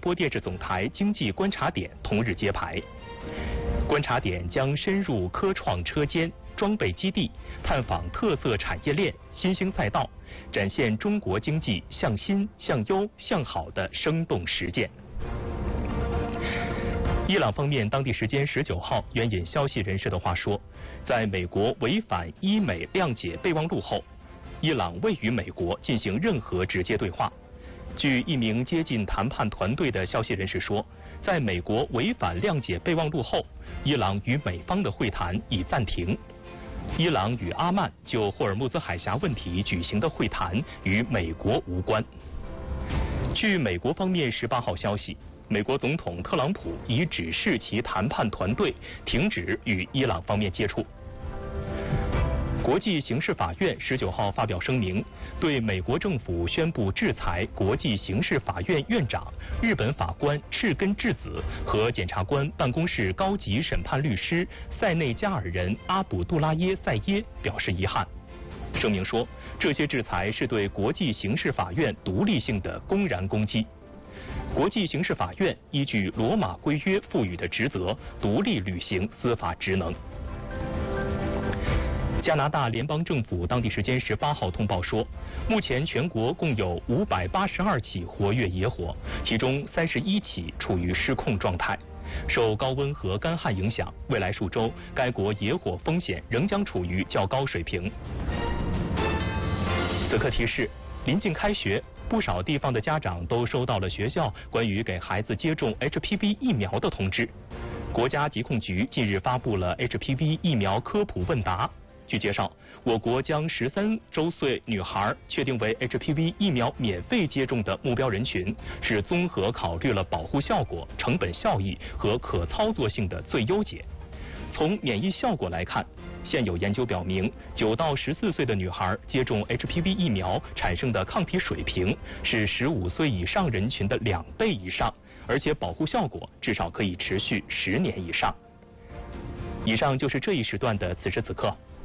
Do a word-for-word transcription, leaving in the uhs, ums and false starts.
播电视总台经济观察点同日揭牌。观察点将深入科创车间、装备基地，探访特色产业链、新兴赛道，展现中国经济向新、向优、向好的生动实践。伊朗方面当地时间十九号援引消息人士的话说，在美国违反伊美谅解备忘录后，伊朗未与美国进行任何直接对话。据一名接近谈判团队的消息人士说，在美国违反谅解备忘录后，伊朗与美方的会谈已暂停。伊朗与阿曼就霍尔木兹海峡问题举行的会谈与美国无关。据美国方面十八号消息，美国总统特朗普已指示其谈判团队停止与伊朗方面接触。国际刑事法院十九号发表声明，对美国政府宣布制裁国际刑事法院院长、日本法官赤根智子和检察官办公室高级审判律师塞内加尔人阿卜杜拉耶塞耶表示遗憾。声明说，这些制裁是对国际刑事法院独立性的公然攻击。国际刑事法院依据罗马规约赋予的职责，独立履行司法职能。加拿大联邦政府当地时间十八号通报说，目前全国共有五百八十二起活跃野火，其中三十一起处于失控状态。受高温和干旱影响，未来数周该国野火风险仍将处于较高水平。此刻提示：临近开学，不少地方的家长都收到了学校关于给孩子接种 H P V 疫苗的通知。国家疾控局近日发布了 H P V 疫苗科普问答。据介绍，我国将十三周岁女孩确定为 H P V 疫苗免费接种的目标人群，是综合考虑了保护效果、成本效益和可操作性的最优解。从免疫效果来看，现有研究表明，九到十四岁的女孩接种 H P V 疫苗产生的抗体水平是十五岁以上人群的两倍以上，而且保护效果至少可以持续十年以上。以上就是这一时段的此时此刻。